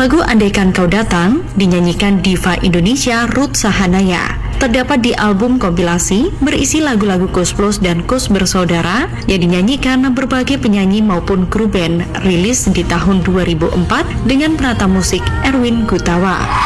Lagu Andaikan Kau Datang dinyanyikan diva Indonesia Ruth Sahanaya. Terdapat di album kompilasi berisi lagu-lagu Koes Plus dan Koes Bersaudara yang dinyanyikan berbagai penyanyi maupun kru band, rilis di tahun 2004 dengan penata musik Erwin Gutawa.